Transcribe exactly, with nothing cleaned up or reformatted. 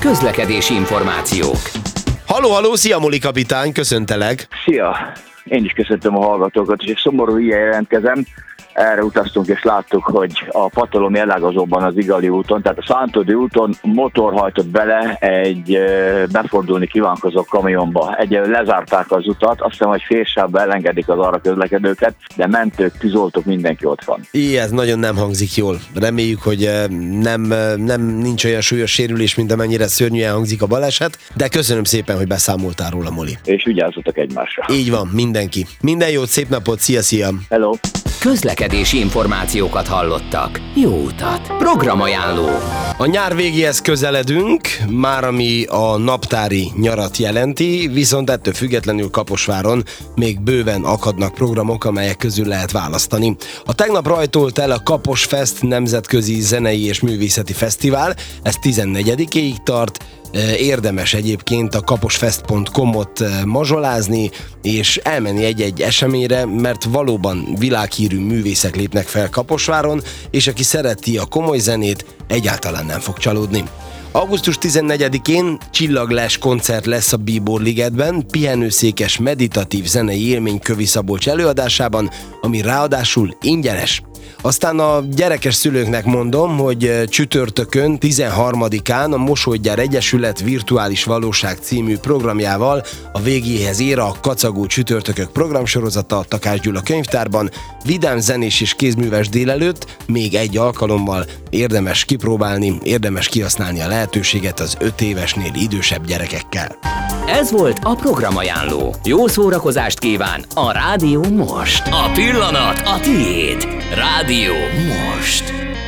Közlekedési információk. Halló, halló, szia Moli kapitány, köszöntelek. Szia! Én is köszöntöm a hallgatókat, és egy szomorú híjjel jelentkezem. Erre utaztunk és láttuk, hogy a Patolomi elágazóban az Igali úton, tehát a Szántódi úton motor hajtott bele egy befordulni kívánkozó kamionba. Egyelőre lezárták az utat, azt hiszem, hogy félsávba elengedik az arra közlekedőket, de mentők, tűzoltók, mindenki ott van. Így, ez nagyon nem hangzik jól. Reméljük, hogy nem, nem nincs olyan súlyos sérülés, mint amennyire szörnyűen hangzik a baleset, de köszönöm szépen, hogy beszámoltál róla, Moli. És vigyázzatok egymásra. Így van, mindenki. Minden jót, szép napot, szia, szia! Hello! Közlekedési információkat hallottak. Jó utat! Programajánló. A nyár végéhez közeledünk, már ami a naptári nyarat jelenti, viszont ettől függetlenül Kaposváron még bőven akadnak programok, amelyek közül lehet választani. A tegnap rajtolt el a Kapos Fest nemzetközi zenei és művészeti fesztivál, ez tizennegyedikéig tart. Érdemes egyébként a kaposfest pont com-ot mazsolázni, és elmenni egy-egy eseményre, mert valóban világhírű művészek lépnek fel Kaposváron, és aki szereti a komoly zenét, egyáltalán nem fog csalódni. augusztus tizennegyedikén Csillaglás koncert lesz a Bíbor Ligetben, pihenőszékes meditatív zenei élmény Kövi Szabolcs előadásában, ami ráadásul ingyenes. Aztán a gyerekes szülőknek mondom, hogy csütörtökön, tizenharmadikán a Mosódjár Egyesület Virtuális Valóság című programjával a végéhez ér a Kacagó csütörtökök programsorozata a Takács Gyula könyvtárban. Vidám zenés és kézműves délelőtt még egy alkalommal érdemes kipróbálni, érdemes kihasználni a lehetőséget az öt évesnél idősebb gyerekekkel. Ez volt a programajánló. Jó szórakozást kíván a Rádió most. A pillanat a tiéd. Rádió most.